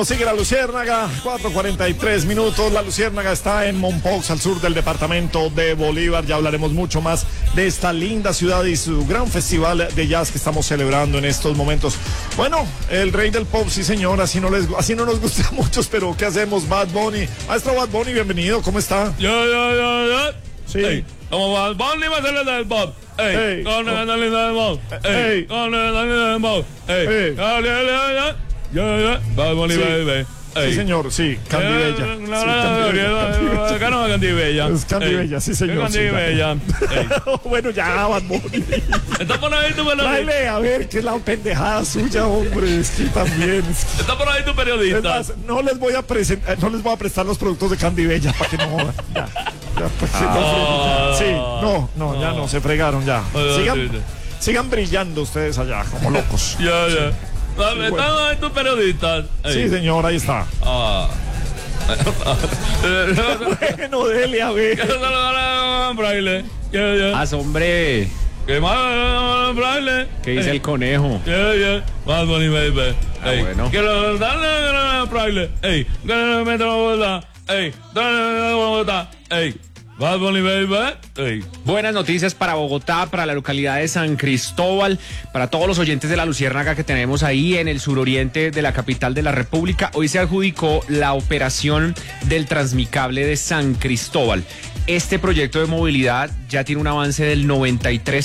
Sigue la Luciérnaga, 4:43 minutos. La Luciérnaga está en Mompox, al sur del departamento de Bolívar. Ya hablaremos mucho más de esta linda ciudad y su gran festival de jazz que estamos celebrando en estos momentos. Bueno, el rey del pop, sí señor, así no nos gusta a muchos, pero ¿qué hacemos? Bad Bunny. Maestro Bad Bunny, bienvenido, ¿cómo está? Ya. Sí. Ey, como Bad Bunny va a ser el del pop. Ey, Con el del pop. Ey. Con el del pop. Ey. Ya. Bad Bunny, baby. Sí señor, sí, Candy Bella. Sí, Candy Bella. Es Candy Bella, sí señor. Candy Bella. Bueno, ya, Bad Bunny. Está por ahí tu periodista. Tráele, a ver, qué es la pendejada suya, hombre. Es que también. Está por ahí tu Es periodista. más, no les voy a prestar los productos de Candy Bella para que no jodan. Ya, pues, ya no, se fregaron ya. Sigan brillando ustedes allá, como locos. Ya. bueno. Está ahí tu periodista. Sí, señor, ahí está. Bueno, dele, a ver. Quiero saludar a Braille. Hombre, ¿Qué más, Braille? ¿qué dice el conejo? Bad Bunny, baby. Bueno. Quiero darle a Braille. Que me meto la bola. Dale la bola. Bad Bunny, baby. Buenas noticias para Bogotá, para la localidad de San Cristóbal, para todos los oyentes de la Luciérnaga que tenemos ahí en el suroriente de la capital de la República. Hoy se adjudicó la operación del Transmicable de San Cristóbal. Este proyecto de movilidad ya tiene un avance del 93%.